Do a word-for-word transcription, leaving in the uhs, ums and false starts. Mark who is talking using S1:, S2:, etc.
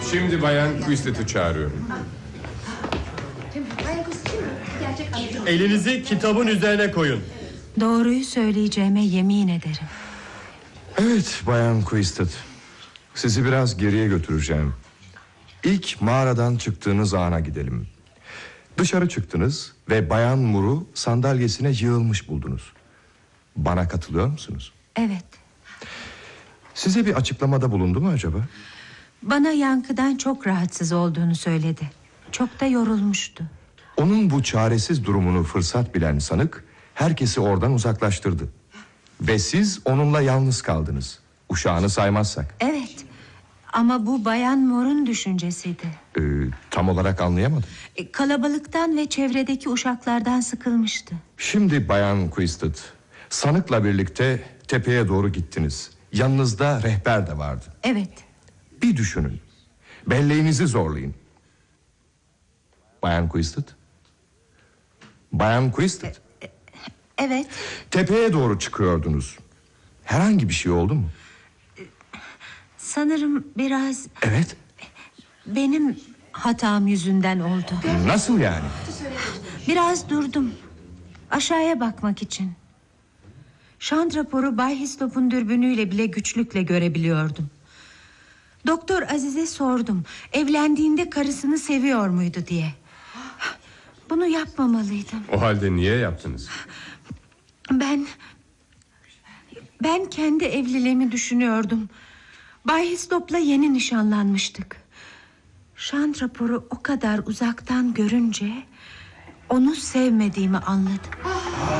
S1: Şimdi Bayan Quistet'i çağırıyorum.
S2: Elinizi kitabın üzerine koyun.
S3: Doğruyu söyleyeceğime yemin ederim.
S4: Evet Bayan Quistet, sizi biraz geriye götüreceğim. İlk mağaradan çıktığınız ana gidelim. Dışarı çıktınız ve Bayan Moore'u sandalyesine yığılmış buldunuz. Bana katılıyor musunuz?
S3: Evet.
S4: Size bir açıklamada bulundu mu acaba?
S3: Bana yankıdan çok rahatsız olduğunu söyledi. Çok da yorulmuştu.
S4: Onun bu çaresiz durumunu fırsat bilen sanık herkesi oradan uzaklaştırdı. Ve siz onunla yalnız kaldınız. Uşağını saymazsak.
S3: Evet. Ama bu Bayan Moore'un düşüncesiydi.
S4: Ee, tam olarak anlayamadım.
S3: E, kalabalıktan ve çevredeki uşaklardan sıkılmıştı.
S4: Şimdi Bayan Quistet, sanıkla birlikte tepeye doğru gittiniz. Yanınızda rehber de vardı.
S3: Evet.
S4: Bir düşünün. Belleğinizi zorlayın. Bayan Quistet. Bayan Quistet.
S3: Evet.
S4: Tepeye doğru çıkıyordunuz. Herhangi bir şey oldu mu?
S3: Sanırım biraz
S4: Evet.
S3: benim hatam yüzünden oldu.
S4: Nasıl yani?
S3: Biraz durdum. Aşağıya bakmak için. Şant raporu Bay Hislop'un dürbünüyle bile güçlükle görebiliyordum. Doktor Aziz'e sordum. Evlendiğinde karısını seviyor muydu diye. Bunu yapmamalıydım.
S1: O halde niye yaptınız?
S3: Ben... Ben kendi evliliğimi düşünüyordum. Bay Hislop'la yeni nişanlanmıştık. Şant raporu o kadar uzaktan görünce onu sevmediğimi anladım.